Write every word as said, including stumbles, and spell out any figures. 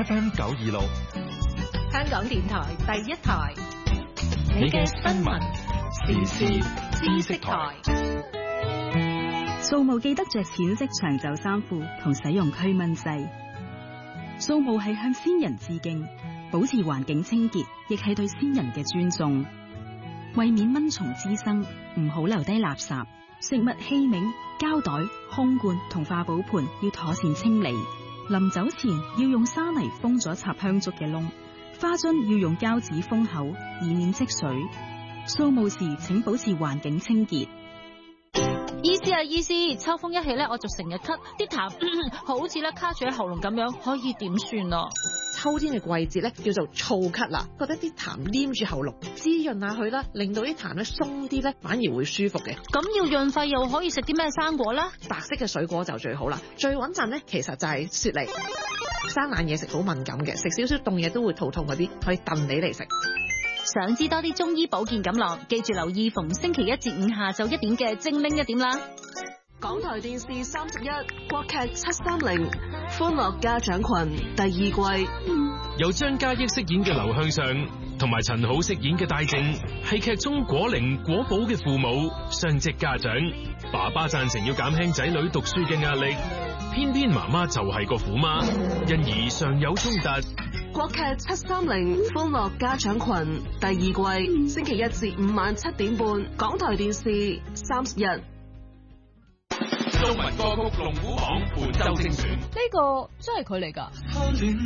F M 九二六， 香港電台第一台，你嘅新聞時事知識台。 掃墓記得着淺色長袖衫褲同使用驅蚊劑。掃墓係向先人致敬，保持環境清潔，亦係對先人嘅尊重。為免蚊蟲滋生，唔好留低垃圾、食物器皿、膠袋、空罐同化寶盤要妥善清理。臨走前要用沙泥封咗插香燭嘅窿，花樽要用膠紙封口，以免積水。掃墓時請保持環境清潔。 醫師啊，醫師，秋風一起咧，我就成日咳，啲痰好似咧卡住喺喉嚨咁樣，可以點算啊？ 秋天嘅季節咧叫做燥咳啦，覺得啲痰黏住喉嚨，滋潤下佢啦，令到啲痰咧鬆啲咧，反而會舒服嘅。 咁要潤肺又可以食啲咩生果啦？ 白色嘅水果就最好啦，最穩陣咧其實就係雪梨。生冷嘢食好敏感嘅，食少少凍嘢都會肚痛嗰啲，可以燉你嚟食。 想知多啲中醫保健錦囊，記住留意逢星期一至五下晝一點嘅精靈一點啦。 港台電視三十一國劇七三零歡樂家長群第二季， 由張嘉益飾演嘅劉向上同埋陳好飾演嘅戴靜，係劇中果靈果寶嘅父母，雙職家長。爸爸贊成要減輕仔女讀書嘅壓力，偏偏媽媽就係個虎媽，因而常有衝突。 國劇七三零歡樂家長群第二季，星期一至五晚七點半，港台電視三十一。 中文歌曲龍虎榜本周精選， 呢個真係佢嚟㗎。